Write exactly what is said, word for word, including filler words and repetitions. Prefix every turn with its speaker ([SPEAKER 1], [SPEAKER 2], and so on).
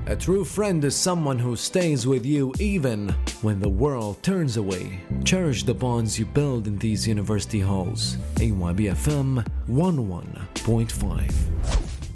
[SPEAKER 1] A true friend is someone who stays with you even when the world turns away. Cherish the bonds you build in these university halls. A Y B F M one oh one point five